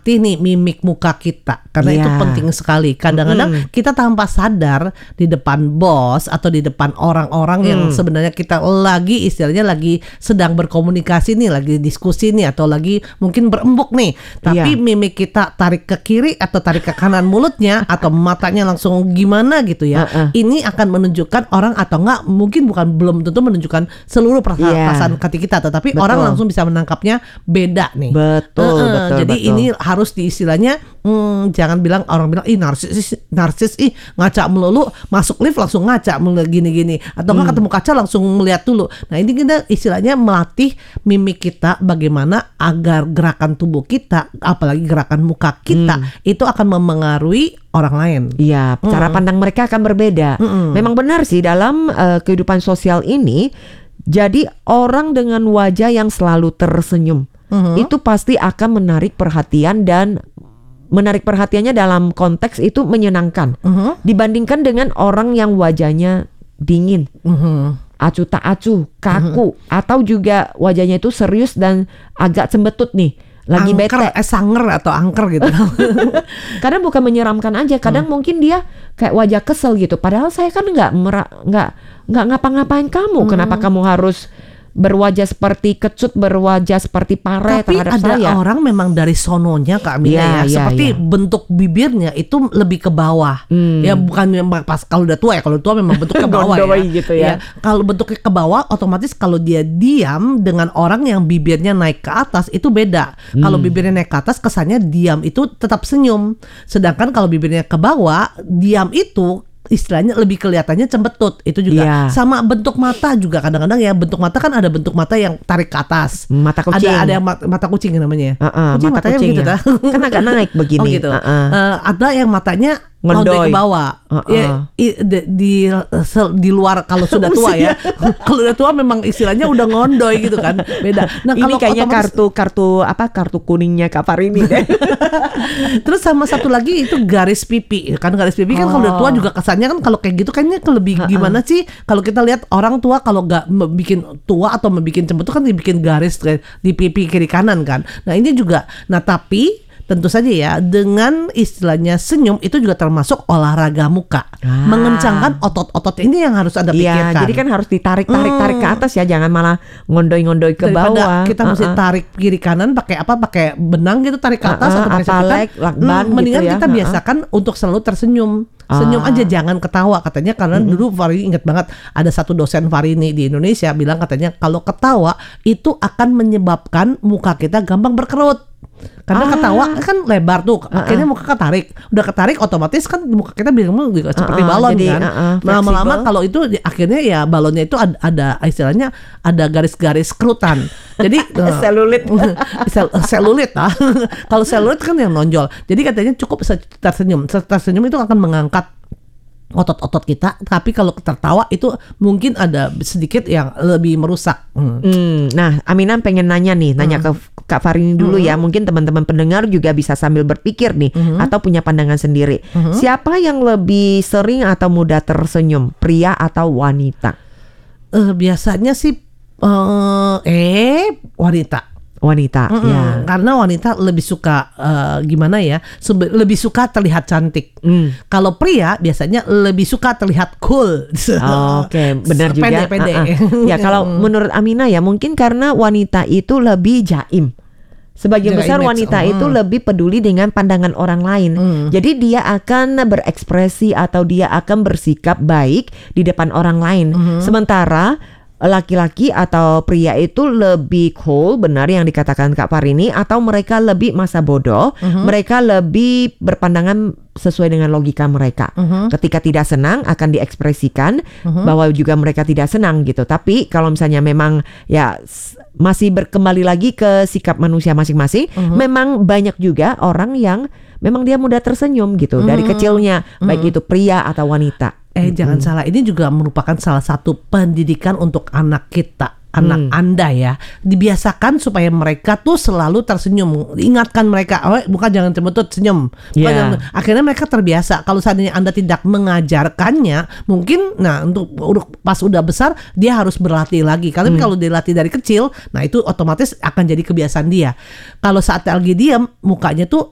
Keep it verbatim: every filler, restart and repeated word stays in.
melatih nih mimik muka kita, karena Iya. itu penting sekali. Kadang-kadang Mm-mm. kita tanpa sadar di depan bos atau di depan orang-orang yang Mm. sebenarnya kita lagi istilahnya lagi sedang berkomunikasi nih, lagi diskusi nih, atau lagi mungkin berembuk nih, tapi Iya. mimik kita tarik ke kiri atau tarik ke kanan mulutnya atau matanya langsung gimana gitu ya. Uh-uh. Ini akan menunjukkan orang, atau enggak mungkin bukan belum tentu menunjukkan seluruh perasaan, Iya. perasaan hati kita, tetapi Betul. orang langsung bisa menangkapnya beda nih. Betul, Heeh, betul, jadi betul. ini harus di istilahnya hmm, jangan bilang orang bilang ih narsis narsis ih ngaca melulu, masuk lift langsung ngaca melulu gini-gini, atau enggak Hmm. ketemu kaca langsung melihat dulu. Nah ini kita istilahnya melatih mimik kita bagaimana agar gerakan tubuh kita, apalagi gerakan muka kita Hmm. itu akan memengaruhi orang lain. Iya, cara Mm-mm. pandang mereka akan berbeda. Mm-mm. Memang benar sih dalam uh, kehidupan sosial ini, jadi orang dengan wajah yang selalu tersenyum Mhm. itu pasti akan menarik perhatian, dan menarik perhatiannya dalam konteks itu menyenangkan Mhm. dibandingkan dengan orang yang wajahnya dingin, Mhm. acuh tak acuh, kaku, atau juga wajahnya itu serius dan agak cembetut nih, lagi Angker, bete. eh, sanger atau angker gitu. Kadang bukan menyeramkan aja, kadang mungkin dia kayak wajah kesel gitu. Padahal saya kan nggak mera- nggak nggak ngapa-ngapain kamu. Kenapa kamu harus berwajah seperti kecut, berwajah seperti pare Tapi terhadap ada saya? orang memang dari sononya Kak Amina Iya, ya, iya, seperti iya. bentuk bibirnya itu lebih ke bawah. Hmm. Ya bukan memang pas kalau udah tua ya, kalau tua memang bentuk ke bawah ya. Gondoi gitu ya. Kalau bentuknya ke bawah, otomatis kalau dia diam dengan orang yang bibirnya naik ke atas itu beda. Kalau Hmm. bibirnya naik ke atas kesannya diam itu tetap senyum. Sedangkan kalau bibirnya ke bawah, diam itu istilahnya lebih kelihatannya cembetut. Itu juga Iya. sama bentuk mata juga kadang-kadang ya, bentuk mata kan ada bentuk mata yang tarik ke atas. Mata kucing. Ada ada yang mata, mata kucing namanya. Uh-uh, Kucing mata matanya kucing begitu ya. dah. Kan agak naik begini. Oh gitu. Uh-uh. Eh, ada yang matanya Ngondoy. ngondoy ke bawah. Uh-uh. Ya, i- di, di sel- di luar kalau sudah tua ya. Kalau udah tua memang istilahnya udah ngondoy gitu kan. Beda. Nah, Ini kalau kayaknya otomatis- kartu kartu apa kartu kuningnya Kak Farini deh. Terus sama satu lagi itu garis pipi. Kan garis pipi kan kalau udah tua juga kesannya kan kalau kayak gitu kayaknya lebih gimana sih? Kalau kita lihat orang tua kalau nggak bikin tua atau membikin cembetut kan dibikin garis kayak di pipi kiri kanan kan. Nah ini juga. Nah tapi tentu saja ya dengan istilahnya senyum itu juga termasuk olahraga muka. Ah. Mengencangkan otot-otot ini yang harus Anda Iya, pikirkan. jadi kan harus ditarik-tarik tarik ke atas ya, jangan malah ngondoy-ngondoy ke Daripada bawah. kita mesti Uh-uh. tarik kiri kanan pakai apa, pakai benang gitu tarik ke atas Uh-uh, atau pakai apa sapitan. leg, lakban gitu mendingan ya. kita Uh-uh. biasakan untuk selalu tersenyum. Senyum Ah. aja, jangan ketawa katanya, karena dulu Farini ingat banget ada satu dosen Farini di Indonesia bilang katanya kalau ketawa itu akan menyebabkan muka kita gampang berkerut. Karena Ah. ketawa kan lebar tuh, akhirnya muka ketarik. Udah ketarik otomatis kan muka kita bilang juga seperti Uh-uh, balon jadi, kan. uh-uh, Lama-lama fleksibel. kalau itu di- akhirnya ya balonnya itu ada, ada istilahnya ada garis-garis kerutan. Jadi eh, Selulit. sel, selulit ah. Kalau selulit kan yang nonjol. Jadi katanya cukup se- tersenyum. Se- Tersenyum itu akan mengangkat otot-otot kita, tapi kalau tertawa itu mungkin ada sedikit yang lebih merusak. Hmm. Hmm, nah, Aminah pengen nanya nih, nanya ke Kak Farini dulu ya. Mungkin teman-teman pendengar juga bisa sambil berpikir nih, atau punya pandangan sendiri. Siapa yang lebih sering atau mudah tersenyum, pria atau wanita? Eh, biasanya sih eh, eh wanita. Wanita, Mm-mm. ya. Karena wanita lebih suka eh, gimana ya, sebe- lebih suka terlihat cantik. Hmm. Kalau pria biasanya lebih suka terlihat cool. Oh, Oke, benar juga. Pede-pede. Uh-uh. Ya, kalau menurut Aminah ya, mungkin karena wanita itu lebih jaim. Sebagian Jaga besar image. wanita Oh. itu lebih peduli dengan pandangan orang lain. Hmm. Jadi dia akan berekspresi atau dia akan bersikap baik di depan orang lain. Hmm. Sementara laki-laki atau pria itu lebih cool, benar yang dikatakan Kak Farini, atau mereka lebih masa bodoh, Hmm. mereka lebih berpandangan sesuai dengan logika mereka. Mhm. Ketika tidak senang akan diekspresikan Mhm. bahwa juga mereka tidak senang gitu. Tapi kalau misalnya memang ya s- masih berkembali lagi ke sikap manusia masing-masing, Mhm. memang banyak juga orang yang memang dia mudah tersenyum gitu dari Mhm. kecilnya, baik itu pria atau wanita. Eh jangan salah, ini juga merupakan salah satu pendidikan untuk anak kita, anak Hmm. Anda ya. Dibiasakan supaya mereka tuh selalu tersenyum. Ingatkan mereka, oh, bukan jangan cembetut, senyum. Bukan Yeah. jangan- akhirnya mereka terbiasa. Kalau seandainya Anda tidak mengajarkannya, mungkin nah untuk udah- pas udah besar dia harus berlatih lagi. Karena kalau dilatih dari kecil, nah itu otomatis akan jadi kebiasaan dia. Kalau saat lagi diam, mukanya tuh